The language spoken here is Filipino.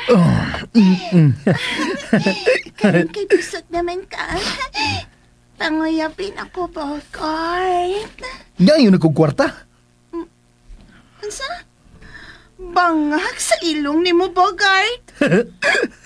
Karon kay busog naman ka. Panguyapin ako, Bogart. Ngayon na kong kwarta. Unsa? Bangag sa ilong ni mo, Bogart.